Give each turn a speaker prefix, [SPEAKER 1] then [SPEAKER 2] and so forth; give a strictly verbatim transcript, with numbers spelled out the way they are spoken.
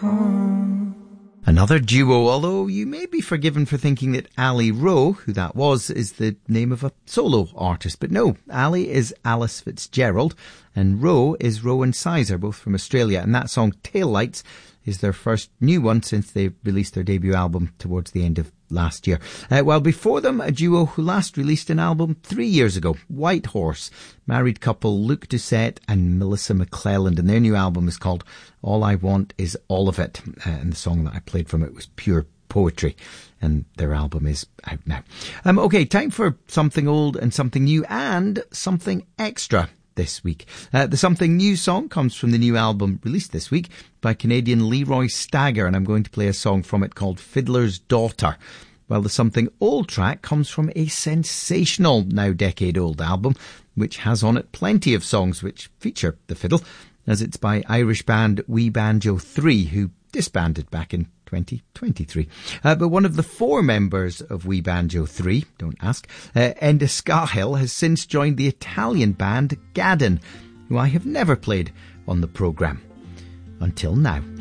[SPEAKER 1] home.
[SPEAKER 2] Another duo, although you may be forgiven for thinking that Ali Rowe, who that was, is the name of a solo artist. But no, Ali is Alice Fitzgerald and Rowe is Rowan Sizer, both from Australia. And that song, Taillights, is their first new one since they released their debut album towards the end of last year. Uh, while before them, a duo who last released an album three years ago, White Horse, married couple Luke Doucette and Melissa McClelland, and their new album is called All I Want Is All of It, uh, and the song that I played from it was Pure Poetry, and their album is out now. Um, okay, time for something old and something new and something extra this week. Uh, the Something New song comes from the new album released this week by Canadian Leroy Stagger, and I'm going to play a song from it called Fiddler's Daughter. While the Something Old track comes from a sensational, now decade-old album, which has on it plenty of songs which feature the fiddle, as it's by Irish band We Banjo three, who disbanded back in twenty twenty-three. Uh, but one of the four members of We Banjo three, don't ask, uh, Enda Scahill, has since joined the Italian band Gaddon, who I have never played on the programme. Until now.